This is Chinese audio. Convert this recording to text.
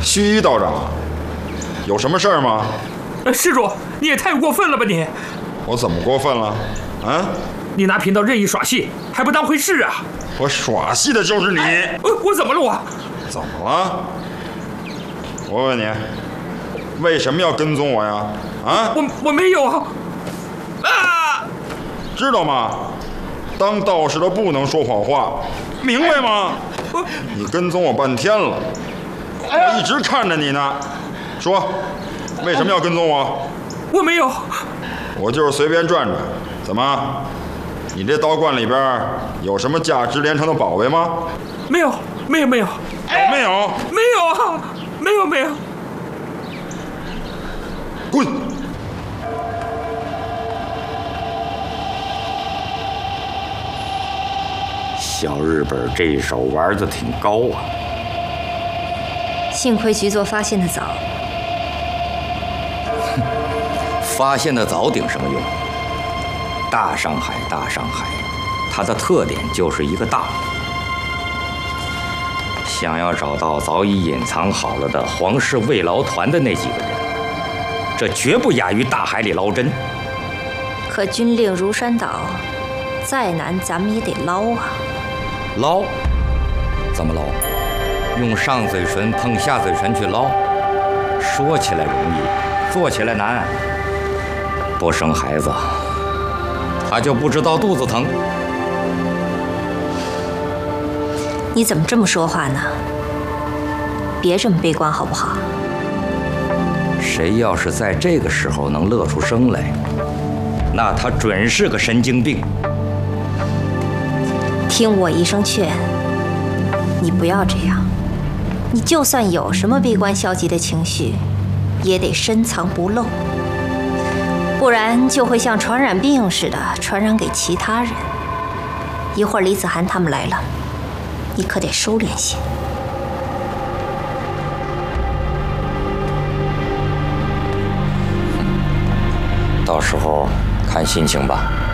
须臾道长，有什么事儿吗？ 施主，你也太过分了吧你！ 我怎么过分了？啊？ 你拿贫道任意耍戏，还不当回事啊？ 我耍戏的就是你！ 我怎么了我？ 怎么了？我问你，为什么要跟踪我呀？啊？ 我没有啊！ 知道吗？当道士的不能说谎话，明白吗？你跟踪我半天了，我一直看着你呢。说，为什么要跟踪我？ 我没有。 我就是随便转转。怎么？你这道观里边有什么价值连城的宝贝吗？ 没有，没有，没有。 没有？ 没有啊！没有，没有。 滚！ 小日本这一手玩得挺高啊！ 幸亏局座发现的早。 发现的早顶什么用？大上海，大上海，它的特点就是一个大。想要找到早已隐藏好了的皇室慰劳团的那几个人，这绝不亚于大海里捞针。 可军令如山倒，再难咱们也得捞啊！ 捞？怎么捞？用上嘴唇碰下嘴唇去捞？说起来容易，做起来难。不生孩子，他就不知道肚子疼。 你怎么这么说话呢？别这么悲观好不好？ 谁要是在这个时候能乐出声来，那他准是个神经病。 听我一声劝，你不要这样。你就算有什么悲观消极的情绪，也得深藏不露，不然就会像传染病似的传染给其他人。一会儿李子涵他们来了，你可得收敛些。 到时候看心情吧。